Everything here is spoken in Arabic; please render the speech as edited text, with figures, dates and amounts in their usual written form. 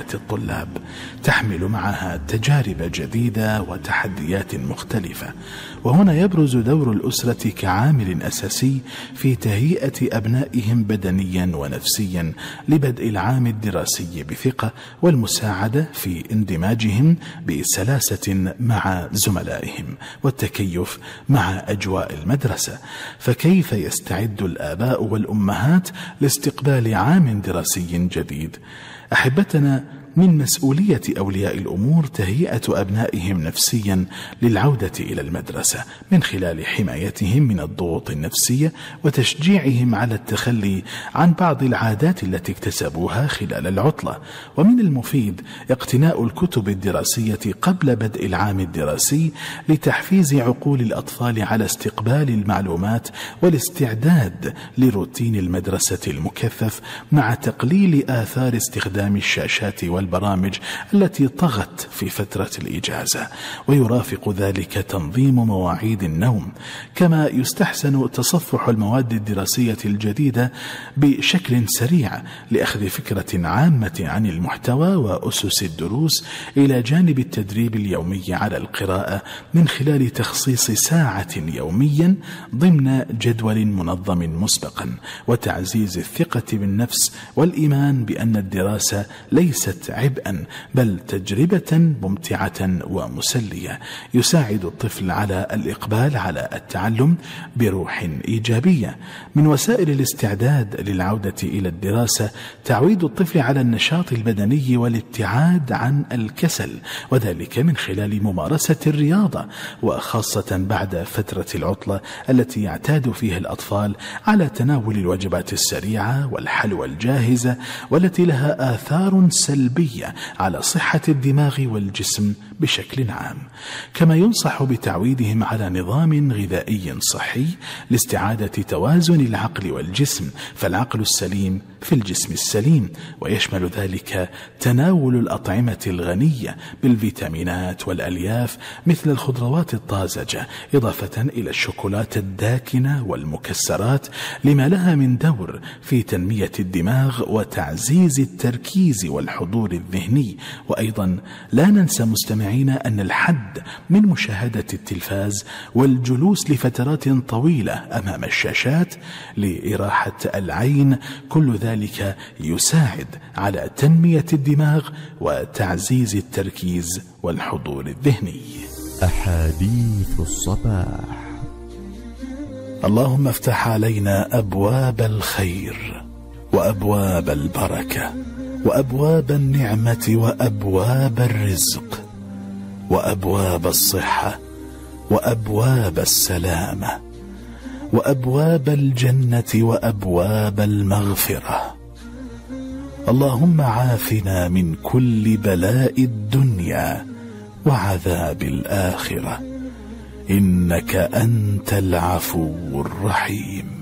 حياة الطلاب، تحمل معها تجارب جديدة وتحديات مختلفة. وهنا يبرز دور الأسرة كعامل أساسي في تهيئة أبنائهم بدنيا ونفسيا لبدء العام الدراسي بثقة، والمساعدة في اندماجهم بسلاسة مع زملائهم والتكيف مع أجواء المدرسة. فكيف يستعد الآباء والأمهات لاستقبال عام دراسي جديد؟ أحبتنا، من مسؤولية أولياء الأمور تهيئة أبنائهم نفسيا للعودة إلى المدرسة من خلال حمايتهم من الضغوط النفسية وتشجيعهم على التخلي عن بعض العادات التي اكتسبوها خلال العطلة. ومن المفيد اقتناء الكتب الدراسية قبل بدء العام الدراسي لتحفيز عقول الأطفال على استقبال المعلومات والاستعداد لروتين المدرسة المكثف، مع تقليل آثار استخدام الشاشات والبرامج التي طغت في فترة الإجازة. ويرافق ذلك تنظيم مواعيد النوم، كما يستحسن تصفح المواد الدراسية الجديدة بشكل سريع لأخذ فكرة عامة عن المحتوى وأسس الدروس، إلى جانب التدريب اليومي على القراءة من خلال تخصيص ساعة يوميا ضمن جدول منظم مسبقا، وتعزيز الثقة بالنفس والإيمان بأن الدراسة ليست عبئا بل تجربة ممتعة ومسلية يساعد الطفل على الإقبال على التعلم بروح إيجابية. من وسائل الاستعداد للعودة إلى الدراسة تعويد الطفل على النشاط البدني والابتعاد عن الكسل، وذلك من خلال ممارسة الرياضة، وخاصة بعد فترة العطلة التي يعتاد فيها الأطفال على تناول الوجبات السريعة والحلوى الجاهزة، والتي لها آثار سلبية على صحة الدماغ والجسم بشكل عام. كما ينصح بتعويدهم على نظام غذائي صحي لاستعادة توازن العقل والجسم، فالعقل السليم في الجسم السليم، ويشمل ذلك تناول الأطعمة الغنية بالفيتامينات والألياف مثل الخضروات الطازجة، إضافة إلى الشوكولاتة الداكنة والمكسرات، لما لها من دور في تنمية الدماغ وتعزيز التركيز والحضور الذهني. وأيضا لا ننسى مستمعينا أن الحد من مشاهدة التلفاز والجلوس لفترات طويلة أمام الشاشات لإراحة العين، كل ذلك يساعد على تنمية الدماغ وتعزيز التركيز والحضور الذهني. أحاديث الصباح. اللهم افتح علينا أبواب الخير وأبواب البركة وأبواب النعمة وأبواب الرزق وأبواب الصحة وأبواب السلامة وأبواب الجنة وأبواب المغفرة. اللهم عافنا من كل بلاء الدنيا وعذاب الآخرة، إنك أنت العفو الرحيم.